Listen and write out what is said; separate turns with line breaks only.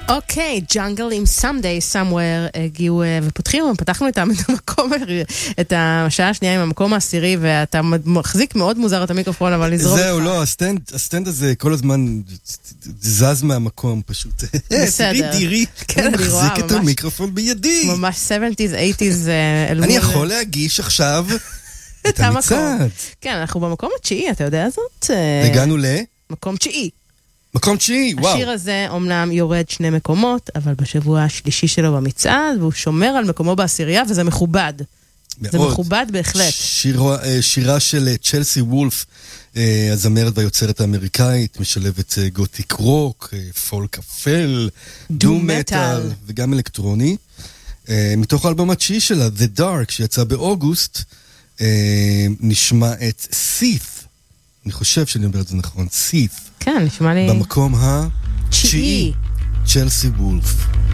אוקיי, ג'אנגל עם Someday Somewhere הגיעו פתחנו איתם את המקום, את השעה השנייה עם המקום העשירי, ואתה מחזיק מאוד מוזר את המיקרופון, אבל לזרום.
זהו, לא, הסטנד הזה כל הזמן זז מהמקום פשוט.
בסדר.
תראי, אני מחזיק את המיקרופון בידי.
ממש 70s, 80s.
אני יכול להגיש עכשיו את המצעד.
כן, אנחנו במקום התשיעי, אתה יודע זאת?
הגענו
מקום תשיעי.
מקום תשיעי, וואו.
השיר הזה אומנם יורד 2 מקומות, אבל בשבוע השלישי שלו במצעד, והוא שומר על מקומו בעשירייה, וזה מכובד. מאוד. זה מכובד בהחלט.
שירה של צ'לסי וולף, הזמרת והיוצרת האמריקאית, משלבת גותיק רוק, פולק אפל, דום מטל, וגם אלקטרוני. מתוך האלבום התשיעי שלה, The Dark, שיצא באוגוסט, נשמע את Seath. אני חושב שאני אומר את זה נכון, Seath.
כן, נשמע לי...
במקום התשיעי, צ'לסי וולף.